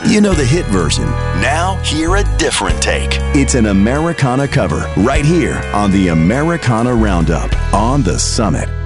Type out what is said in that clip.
You know the hit version. Now, hear a different take. It's an Americana cover right here on the Americana Roundup on The Summit.